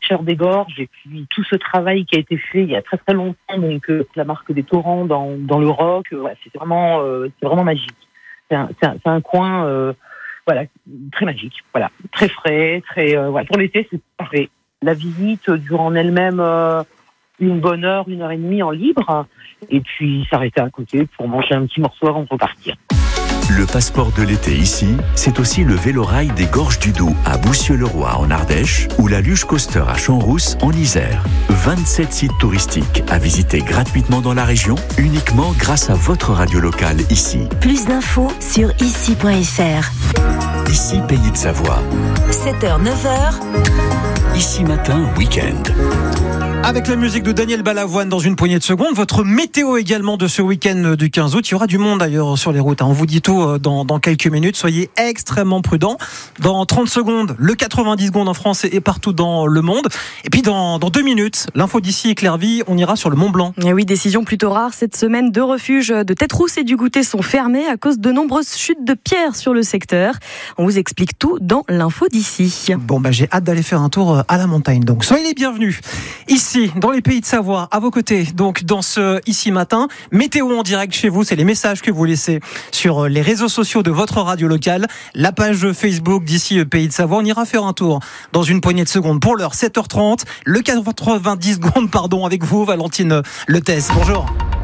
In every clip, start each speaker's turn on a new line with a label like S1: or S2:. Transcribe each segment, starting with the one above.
S1: fraîcheur des gorges et puis tout ce travail qui a été fait il y a très très longtemps, donc la marque des torrents dans le Roc, c'est vraiment magique. C'est un coin très magique, très frais, pour l'été c'est parfait. La visite dure en elle-même une bonne heure, 1h30 en libre, et puis s'arrêter à côté pour manger un petit morceau avant de repartir.
S2: Le passeport de l'été ici, c'est aussi le vélorail des Gorges du Doubs à Boussieux-le-Roi en Ardèche ou la Luge Coaster à Champs-Rousse en Isère. 27 sites touristiques à visiter gratuitement dans la région, uniquement grâce à votre radio locale ici.
S3: Plus d'infos sur ici.fr.
S2: Ici, Pays de Savoie.
S3: 7h, 9h.
S2: Ici Matin, week-end.
S4: Avec la musique de Daniel Balavoine dans une poignée de secondes, votre météo également de ce week-end du 15 août. Il y aura du monde d'ailleurs sur les routes. On vous dit tout dans quelques minutes. Soyez extrêmement prudents. Dans 30 secondes, le 90 secondes en France et partout dans le monde. Et puis dans 2 minutes, l'info d'ici et Clairvy, on ira sur le Mont Blanc.
S5: Et oui, décision plutôt rare. Cette semaine, 2 refuges de Tête-Rousse et du Goûter sont fermés à cause de nombreuses chutes de pierres sur le secteur. On vous explique tout dans l'info d'ici.
S4: Bon, j'ai hâte d'aller faire un tour à la montagne. Donc soyez les bienvenus. Ici, dans les Pays de Savoie, à vos côtés, donc dans ce Ici Matin, météo en direct chez vous, c'est les messages que vous laissez sur les réseaux sociaux de votre radio locale, la page Facebook d'Ici Pays de Savoie. On ira faire un tour dans une poignée de secondes. Pour l'heure, 7h30, le 90 secondes, avec vous, Valentine Letès. Bonjour.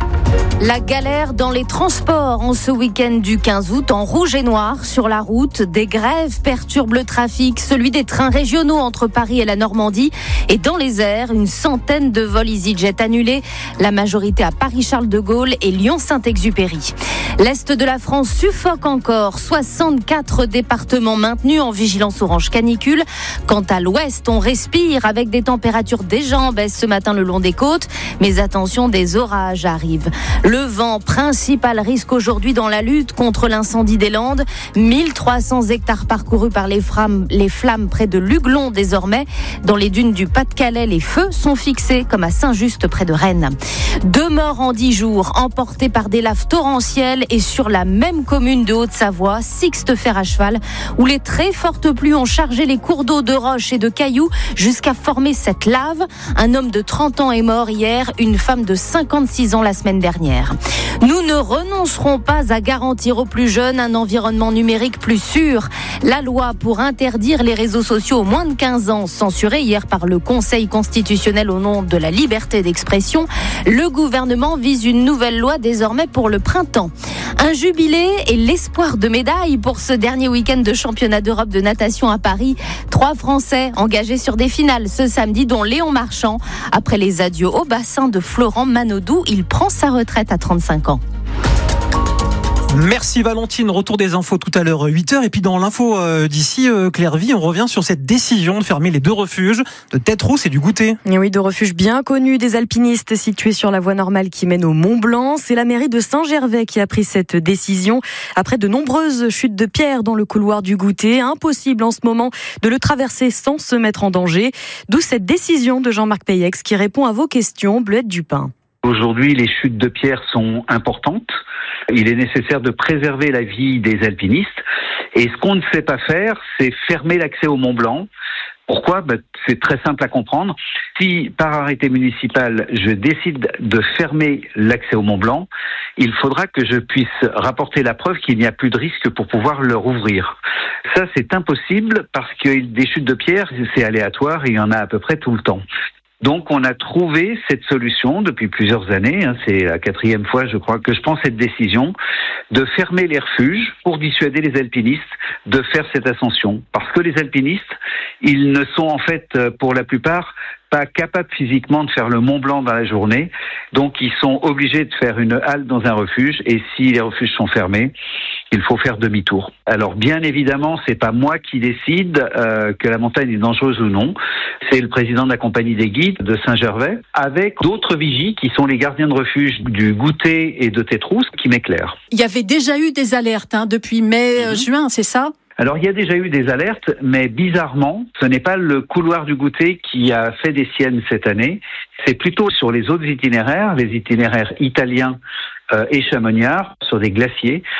S6: La galère dans les transports en ce week-end du 15 août, en rouge et noir sur la route. Des grèves perturbent le trafic, celui des trains régionaux entre Paris et la Normandie. Et dans les airs, une centaine de vols EasyJet annulés. La majorité à Paris-Charles de Gaulle et Lyon-Saint-Exupéry. L'Est de la France suffoque encore. 64 départements maintenus en vigilance orange canicule. Quant à l'Ouest, on respire avec des températures déjà en baisse ce matin le long des côtes. Mais attention, des orages arrivent. Le vent, principal risque aujourd'hui dans la lutte contre l'incendie des Landes. 1300 hectares parcourus par les flammes près de Luglon désormais. Dans les dunes du Pas-de-Calais, les feux sont fixés comme à Saint-Just près de Rennes. 2 morts en 10 jours, emportés par des laves torrentielles et sur la même commune de Haute-Savoie, Sixte-Fer à cheval, où les très fortes pluies ont chargé les cours d'eau de roches et de cailloux jusqu'à former cette lave. Un homme de 30 ans est mort hier, une femme de 56 ans la semaine dernière. Nous ne renoncerons pas à garantir aux plus jeunes un environnement numérique plus sûr. La loi pour interdire les réseaux sociaux aux moins de 15 ans, censurée hier par le Conseil constitutionnel au nom de la liberté d'expression, le gouvernement vise une nouvelle loi désormais pour le printemps. Un jubilé et l'espoir de médaille pour ce dernier week-end de championnat d'Europe de natation à Paris. 3 Français engagés sur des finales ce samedi, dont Léon Marchand. Après les adieux au bassin de Florent Manodou, il prend sa retraite à 35 ans.
S4: Merci Valentine, retour des infos tout à l'heure 8h. Et puis dans l'info d'ici Clairvy, on revient sur cette décision de fermer les 2 refuges de Tête-Rousse et du Goûter.
S5: Et oui, 2 refuges bien connus des alpinistes situés sur la voie normale qui mène au Mont Blanc. C'est la mairie de Saint-Gervais qui a pris cette décision après de nombreuses chutes de pierres dans le couloir du Goûter. Impossible en ce moment de le traverser sans se mettre en danger. D'où cette décision de Jean-Marc Payex qui répond à vos questions, Bleuette Dupin.
S7: Aujourd'hui, les chutes de pierres sont importantes. Il est nécessaire de préserver la vie des alpinistes. Et ce qu'on ne sait pas faire, c'est fermer l'accès au Mont Blanc. Pourquoi ? C'est très simple à comprendre. Si, par arrêté municipal, je décide de fermer l'accès au Mont Blanc, il faudra que je puisse rapporter la preuve qu'il n'y a plus de risque pour pouvoir le rouvrir. Ça, c'est impossible parce que des chutes de pierres, c'est aléatoire et il y en a à peu près tout le temps. Donc on a trouvé cette solution depuis plusieurs années, c'est la 4e fois je crois que je prends cette décision, de fermer les refuges pour dissuader les alpinistes de faire cette ascension. Parce que les alpinistes, ils ne sont en fait pour la plupart pas capables physiquement de faire le Mont Blanc dans la journée, donc ils sont obligés de faire une halte dans un refuge, et si les refuges sont fermés, il faut faire demi-tour. Alors bien évidemment, c'est pas moi qui décide que la montagne est dangereuse ou non, c'est le président de la compagnie des guides de Saint-Gervais, avec d'autres vigies qui sont les gardiens de refuge du Goûter et de Tête-Rousse qui m'éclairent.
S8: Il y avait déjà eu des alertes depuis mai-juin, c'est ça ?
S7: Alors, il y a déjà eu des alertes, mais bizarrement, ce n'est pas le couloir du Goûter qui a fait des siennes cette année. C'est plutôt sur les autres itinéraires, les itinéraires italiens et chamoniards, sur des glaciers.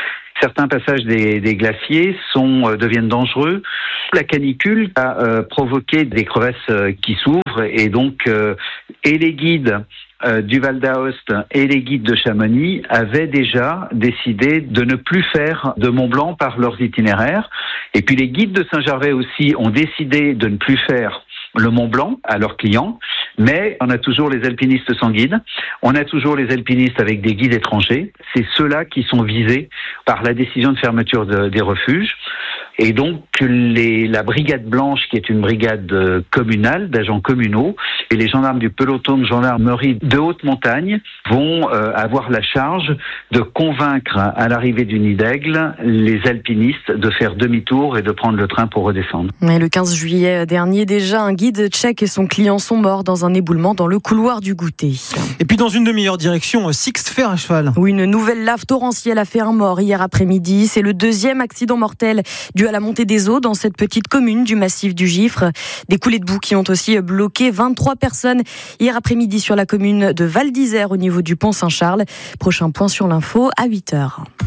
S7: Certains passages des glaciers deviennent dangereux. La canicule a provoqué des crevasses qui s'ouvrent et donc et les guides du Val d'Aoste et les guides de Chamonix avaient déjà décidé de ne plus faire de Mont-Blanc par leurs itinéraires. Et puis les guides de Saint-Gervais aussi ont décidé de ne plus faire le Mont-Blanc à leurs clients, mais on a toujours les alpinistes sans guide, on a toujours les alpinistes avec des guides étrangers. C'est ceux-là qui sont visés par la décision de fermeture des refuges. Et donc la brigade blanche, qui est une brigade communale d'agents communaux, et les gendarmes du peloton de gendarmerie de haute montagne vont avoir la charge de convaincre à l'arrivée du Nid d'Aigle les alpinistes de faire demi-tour et de prendre le train pour redescendre.
S5: Mais le 15 juillet dernier, déjà, un guide tchèque et son client sont morts dans un éboulement dans le couloir du Goûter.
S4: Et puis dans une demi-heure, direction Sixte fer à cheval.
S5: Oui, une nouvelle lave torrentielle a fait un mort hier après-midi. C'est le deuxième accident mortel dû à la montée des eaux dans cette petite commune du massif du Gifre. Des coulées de boue qui ont aussi bloqué 23 personnes hier après-midi sur la commune de Val d'Isère au niveau du pont Saint-Charles. Prochain point sur l'info à 8h.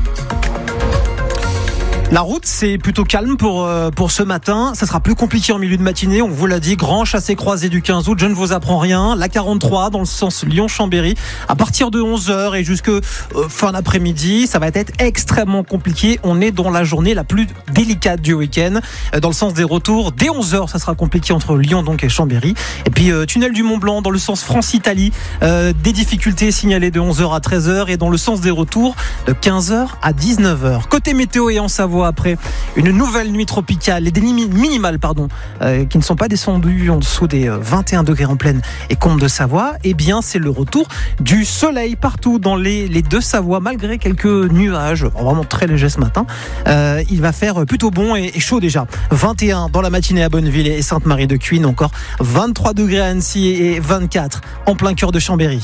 S4: La route, c'est plutôt calme pour ce matin. Ça sera plus compliqué en milieu de matinée. On vous l'a dit, grand chassé-croisé du 15 août. Je ne vous apprends rien. La 43 dans le sens Lyon-Chambéry. À partir de 11h et jusque fin d'après-midi, ça va être extrêmement compliqué. On est dans la journée la plus délicate du week-end. Dans le sens des retours, dès 11h, ça sera compliqué entre Lyon donc et Chambéry. Et puis, tunnel du Mont-Blanc dans le sens France-Italie. Des difficultés signalées de 11h à 13h et dans le sens des retours de 15h à 19h. Côté météo et en Savoie, après une nouvelle nuit tropicale et des limites minimales qui ne sont pas descendues en dessous des 21 degrés en plaine et Combe de Savoie, eh bien c'est le retour du soleil partout dans les deux Savoies, malgré quelques nuages vraiment très légers ce matin. Il va faire plutôt bon et chaud déjà. 21 dans la matinée à Bonneville et Sainte-Marie-de-Cuines, encore 23 degrés à Annecy et 24 en plein cœur de Chambéry.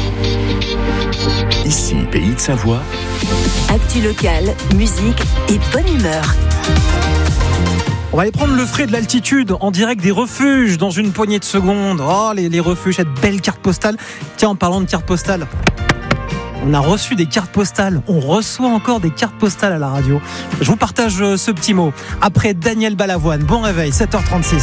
S2: Ici, Pays de Savoie.
S3: Actu locale, musique et bonne humeur.
S4: On va aller prendre le frais de l'altitude en direct des refuges dans une poignée de secondes. Oh, les refuges, cette belle carte postale. Tiens, en parlant de carte postale, on a reçu des cartes postales. On reçoit encore des cartes postales à la radio. Je vous partage ce petit mot. Après Daniel Balavoine, bon réveil, 7h36.